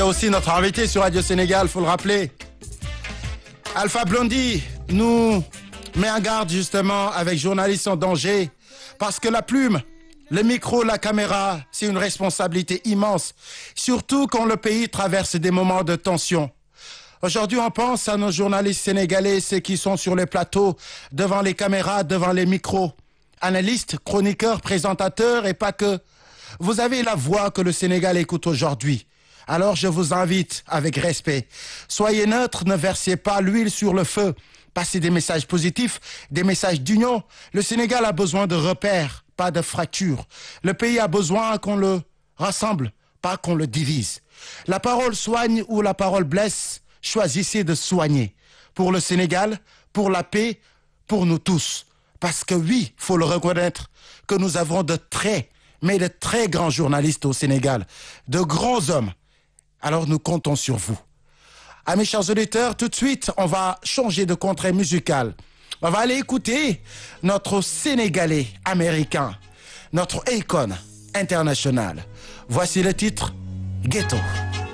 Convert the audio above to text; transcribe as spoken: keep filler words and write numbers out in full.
aussi notre invité sur Radio Sénégal, faut le rappeler. Alpha Blondy nous met en garde justement avec journalistes en danger parce que la plume, le micro, la caméra, c'est une responsabilité immense, surtout quand le pays traverse des moments de tension. Aujourd'hui, on pense à nos journalistes sénégalais, ceux qui sont sur les plateaux, devant les caméras, devant les micros, analystes, chroniqueurs, présentateurs et pas que. Vous avez la voix que le Sénégal écoute aujourd'hui. Alors je vous invite avec respect. Soyez neutres, ne versez pas l'huile sur le feu. Passez des messages positifs, des messages d'union. Le Sénégal a besoin de repères, pas de fractures. Le pays a besoin qu'on le rassemble, pas qu'on le divise. La parole soigne ou la parole blesse. Choisissez de soigner. Pour le Sénégal, pour la paix, pour nous tous. Parce que oui, faut le reconnaître, que nous avons de très, mais de très grands journalistes au Sénégal. De grands hommes. Alors nous comptons sur vous. Amis chers auditeurs, tout de suite, on va changer de contrée musical. On va aller écouter notre Sénégalais américain, notre icône international. Voici le titre, Ghetto.